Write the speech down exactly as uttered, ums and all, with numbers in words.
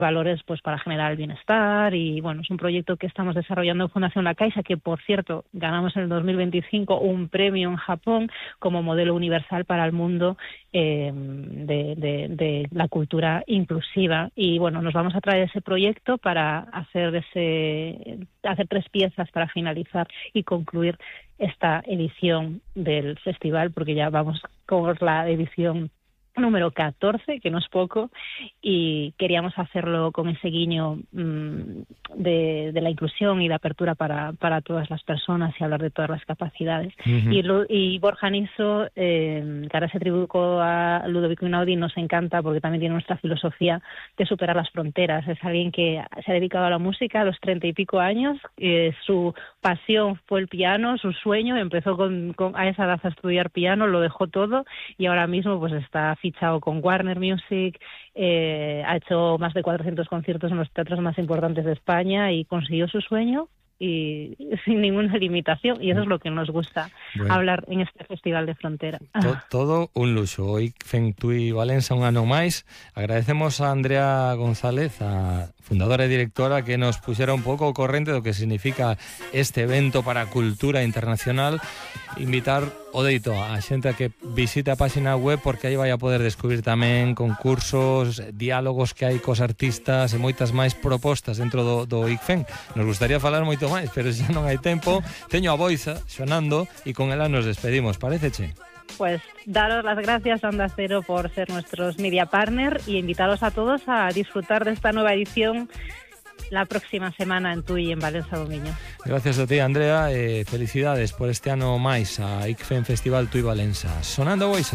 valores pues para generar el bienestar. Y bueno, es un proyecto que estamos desarrollando en Fundación La Caixa, que por cierto ganamos en el dos mil veinticinco un premio en Japón como modelo universal para el mundo eh, de, de, de la cultura inclusiva. Y bueno, nos vamos a traer ese proyecto para hacer ese hacer tres piezas para finalizar y concluir esta edición del festival, porque ya vamos con la edición número catorce, que no es poco, y queríamos hacerlo con ese guiño mmm, de, de la inclusión y la apertura para, para todas las personas y hablar de todas las capacidades. Uh-huh. Y, y Borja Niso, eh, que ahora se tribucó a Ludovico Einaudi, nos encanta porque también tiene nuestra filosofía de superar las fronteras. Es alguien que se ha dedicado a la música a los treinta y pico años, eh, su pasión fue el piano, su sueño, empezó con, con, a esa edad a estudiar piano, lo dejó todo y ahora mismo pues está fichado con Warner Music, eh, ha hecho más de cuatrocientos conciertos en los teatros más importantes de España y consiguió su sueño y sin ninguna limitación, y eso es lo que nos gusta bueno. hablar en este Festival de Frontera. To, todo un luxo. Hoy Fen Tui Valença un ano máis. Agradecemos a Andrea González, a fundadora e directora, que nos puxera un pouco o corrente do que significa este evento para a cultura internacional. Invitar o deito a xente a que visite a página web, porque aí vai a poder descubrir tamén concursos, diálogos que hai cos artistas e moitas máis propostas dentro do, do I C F E N. Nos gustaría falar moito máis, pero xa non hai tempo. Teño a Boiza sonando e con ela nos despedimos, paréceche? Pues daros las gracias a Onda Cero por ser nuestros media partner y invitaros a todos a disfrutar de esta nueva edición la próxima semana en Tui, en Valencia do Miño. Gracias a ti, Andrea, e felicidades por este ano máis a I C F E N Festival Tui Valença. Sonando Boiza.